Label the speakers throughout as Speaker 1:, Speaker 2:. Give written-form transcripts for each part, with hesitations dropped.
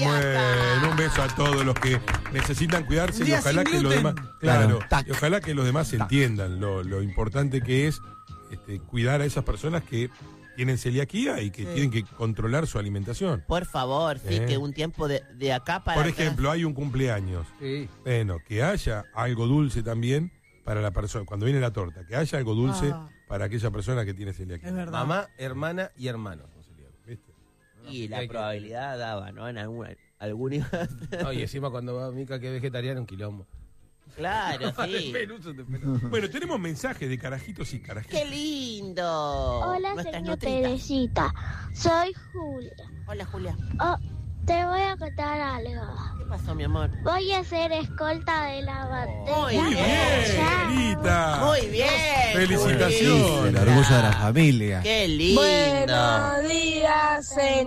Speaker 1: Bueno, un beso a todos los que necesitan cuidarse y ojalá que los demás, y ojalá que los demás entiendan lo importante que es cuidar a esas personas que tienen celiaquía y que tienen que controlar su alimentación.
Speaker 2: Por favor, que un tiempo de acá para
Speaker 1: Por
Speaker 2: atrás.
Speaker 1: ejemplo, hay un cumpleaños. Sí. Bueno, que haya algo dulce también para la persona. Cuando viene la torta, que haya algo dulce para aquella persona que tiene celiaquía.
Speaker 3: Es verdad.
Speaker 4: Mamá, hermana y hermano.
Speaker 1: ¿Viste?
Speaker 2: Y la probabilidad daba, ¿no? En algún
Speaker 4: No, y encima cuando va Mica, que es vegetariana, un quilombo.
Speaker 2: Claro, sí.
Speaker 1: Bueno, tenemos mensajes de carajitos y carajitas.
Speaker 2: ¡Qué lindo!
Speaker 5: Hola, señor Teresita. Soy Julia.
Speaker 2: Hola, Julia.
Speaker 5: Te voy a contar algo.
Speaker 2: ¿Qué pasó, mi amor?
Speaker 5: Voy a ser escolta de la bandera.
Speaker 2: Muy bien,
Speaker 1: Lita.
Speaker 2: Muy bien.
Speaker 1: Felicitaciones.
Speaker 6: El orgullo de la familia.
Speaker 2: ¡Qué lindo!
Speaker 7: Buenos días,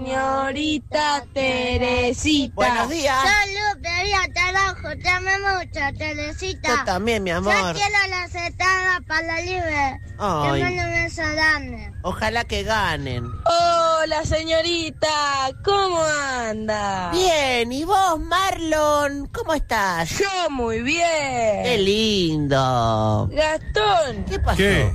Speaker 7: señorita Teresita.
Speaker 2: Buenos días.
Speaker 5: Salud, Teresita, te alojo. Te amo mucho, Teresita.
Speaker 2: Yo también, mi amor.
Speaker 5: Yo quiero la cetada para la libre.
Speaker 2: Ay.
Speaker 5: Te mando un beso grande.
Speaker 2: Ojalá que ganen.
Speaker 7: Hola, señorita. ¿Cómo anda?
Speaker 2: Bien, ¿y vos, Marlon? ¿Cómo estás?
Speaker 7: Yo muy bien.
Speaker 2: ¡Qué lindo!
Speaker 7: Gastón,
Speaker 2: ¿Qué pasó?
Speaker 1: ¿Qué?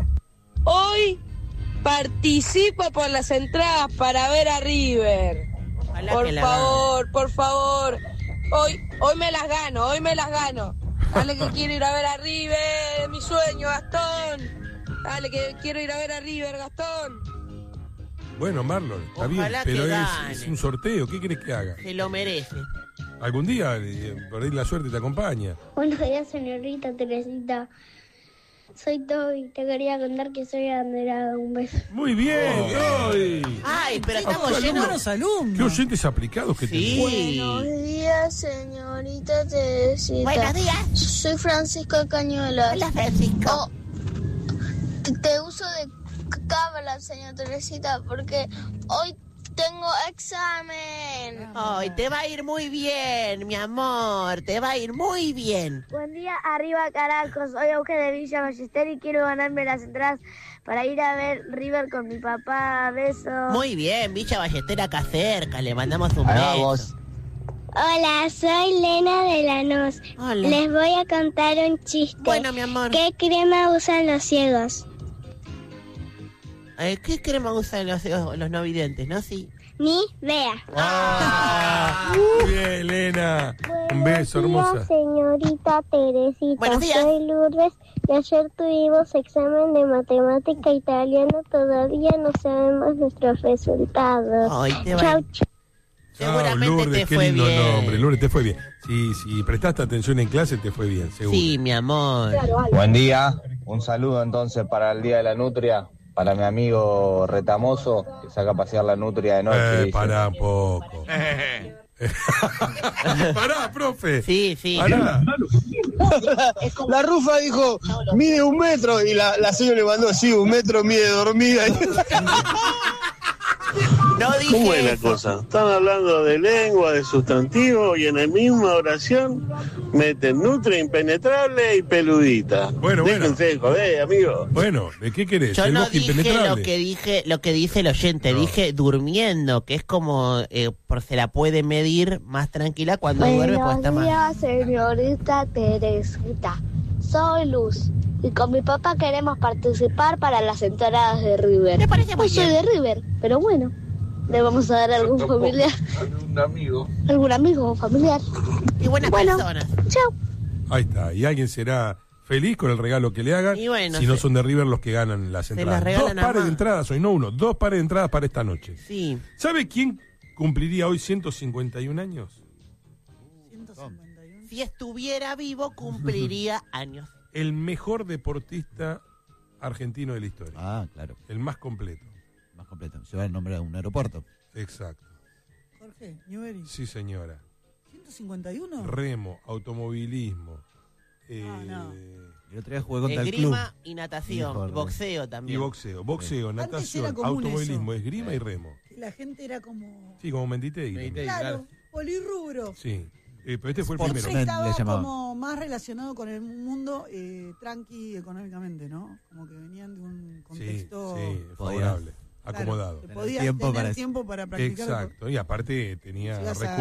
Speaker 7: hoy participo por las entradas para ver a River.
Speaker 2: Ojalá
Speaker 7: Por
Speaker 2: que la
Speaker 7: favor, por favor. Hoy me las gano. Dale que quiero ir a ver a River, es mi sueño, Gastón. Dale que quiero ir a ver a River, Gastón.
Speaker 1: Bueno, Marlon, está
Speaker 2: Ojalá
Speaker 1: bien, pero
Speaker 2: que
Speaker 1: es
Speaker 2: gane.
Speaker 1: un sorteo. ¿Qué querés que haga?
Speaker 2: Se lo merece.
Speaker 1: Algún día, por ahí la suerte te acompaña.
Speaker 5: Buenos días, señorita Teresita. Soy Toby. Te quería contar que soy abanderada. Un beso.
Speaker 1: Muy bien, Toby.
Speaker 2: Ay, pero estamos
Speaker 1: alumnos.
Speaker 2: llenos.
Speaker 3: alumnos.
Speaker 1: Qué oyentes aplicados que
Speaker 2: Sí.
Speaker 1: tenemos.
Speaker 5: Buenos días, señorita Teresita.
Speaker 2: Buenos días.
Speaker 5: Soy Francisco Cañuelas.
Speaker 2: Hola, Francisco.
Speaker 5: Te uso de cábala, señor Teresita, porque hoy tengo examen.
Speaker 2: Ay, te va a ir muy bien, mi amor. Te va a ir muy bien.
Speaker 5: Buen día, arriba Caracos. Soy Euge de Villa Ballester y quiero ganarme las entradas para ir a ver River con mi papá. Besos.
Speaker 2: Muy bien, Villa Ballester acá cerca. Le mandamos un beso.
Speaker 5: Hola, soy Lena de Lanús.
Speaker 2: Hola.
Speaker 5: Les voy a contar un chiste.
Speaker 2: Bueno, mi amor.
Speaker 5: ¿Qué crema usan los ciegos?
Speaker 2: ¿Qué crema usan los no videntes, no? Sí.
Speaker 5: Ni vea.
Speaker 1: Muy bien, Elena. Un beso, hermosa.
Speaker 5: Señorita Teresita.
Speaker 2: Buenos días.
Speaker 5: Soy Lourdes y ayer tuvimos examen de matemática italiano. Todavía no sabemos nuestros resultados.
Speaker 2: Ay, te va.
Speaker 5: Chau, chau.
Speaker 2: Seguramente
Speaker 1: Lourdes,
Speaker 2: te
Speaker 1: qué
Speaker 2: fue
Speaker 1: lindo
Speaker 2: bien.
Speaker 1: nombre. Lourdes, te fue bien. Si prestaste atención en clase, te fue bien, seguro.
Speaker 2: Sí, mi amor.
Speaker 8: Buen día, un saludo entonces para el Día de la Nutria, para mi amigo Retamoso, que saca a pasear la nutria de noche. dice.
Speaker 1: Pará un poco. Pará, profe.
Speaker 2: Sí, sí.
Speaker 1: Pará.
Speaker 9: La Rufa dijo, mide 1 metro, y la señora le mandó, sí, 1 metro mide dormida.
Speaker 2: No dije
Speaker 10: ¿Cómo es la
Speaker 2: eso.
Speaker 10: cosa? Están hablando de lengua, de sustantivo, y en la misma oración meten nutria, impenetrable y peludita.
Speaker 1: Bueno.
Speaker 10: Déjense de joder, amigo.
Speaker 1: Bueno, ¿de qué querés?
Speaker 2: Yo
Speaker 1: ¿El
Speaker 2: no
Speaker 1: bosque
Speaker 2: dije
Speaker 1: impenetrable?
Speaker 2: lo que dice el oyente,
Speaker 1: No.
Speaker 2: dije durmiendo, que es como se la puede medir más tranquila cuando duerme, pues está
Speaker 5: Buenos
Speaker 2: más.
Speaker 5: días, señorita Teresita. Soy Luz y con mi papá queremos participar para las entradas de River.
Speaker 2: Me parece muy
Speaker 5: No soy
Speaker 2: bien.
Speaker 5: de River, pero bueno, le vamos a dar a algún familiar. ¿Algún amigo o familiar?
Speaker 2: Y buenas personas.
Speaker 5: Chao.
Speaker 1: Ahí está. Y alguien será feliz con el regalo que le hagan.
Speaker 2: Y bueno,
Speaker 1: si no son de River los que ganan las entradas.
Speaker 2: las regalan
Speaker 1: 2
Speaker 2: a
Speaker 1: pares
Speaker 2: más.
Speaker 1: de entradas hoy, no uno. 2 pares de entradas para esta noche.
Speaker 2: Sí.
Speaker 1: ¿Sabe quién cumpliría hoy 151 años?
Speaker 3: 151.
Speaker 2: Si estuviera vivo, cumpliría años.
Speaker 1: El mejor deportista argentino de la historia.
Speaker 6: Ah, claro.
Speaker 1: El más completo.
Speaker 6: Más completo. Se va el nombre de un aeropuerto.
Speaker 1: Exacto.
Speaker 3: Jorge, Newbery.
Speaker 1: Sí, señora.
Speaker 3: 151.
Speaker 1: Remo, automovilismo.
Speaker 3: no.
Speaker 6: El otro día jugué contra el club.
Speaker 2: Esgrima y natación.
Speaker 6: Mejor,
Speaker 2: boxeo
Speaker 1: Y
Speaker 2: también.
Speaker 1: boxeo,
Speaker 3: Antes
Speaker 1: natación,
Speaker 3: era común
Speaker 1: automovilismo,
Speaker 3: eso.
Speaker 1: esgrima y remo.
Speaker 3: Que la gente era como...
Speaker 1: Sí, como Menditegui.
Speaker 4: Menditegui.
Speaker 3: Claro, polirrubro.
Speaker 1: Sí. Pero este fue el
Speaker 6: Sportsman.
Speaker 1: primero.
Speaker 3: Siempre estaba
Speaker 6: le llamaban.
Speaker 3: como más relacionado con el mundo tranqui económicamente, ¿no? Como que venían de un contexto...
Speaker 1: Sí, favorable,
Speaker 3: Claro,
Speaker 1: acomodado.
Speaker 3: que podías
Speaker 6: tiempo
Speaker 3: tener
Speaker 6: para eso.
Speaker 3: tiempo para practicar.
Speaker 1: Exacto, y aparte tenía
Speaker 3: Si vas a